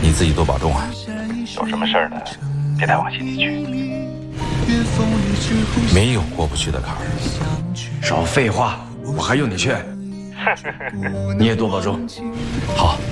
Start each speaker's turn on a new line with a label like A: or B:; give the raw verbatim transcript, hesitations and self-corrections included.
A: 你自己多保重啊。
B: 有什么事儿呢，别太往心里去。
A: 没有过不去的坎儿。
C: 少废话，我还用你劝？你也多保重。
A: 好。